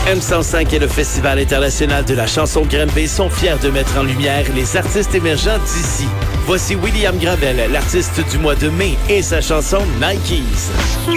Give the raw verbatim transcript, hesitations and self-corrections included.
M cent cinq et le Festival international de la chanson Granby sont fiers de mettre en lumière les artistes émergents d'ici. Voici William Gravel, l'artiste du mois de mai, et sa chanson Nikes.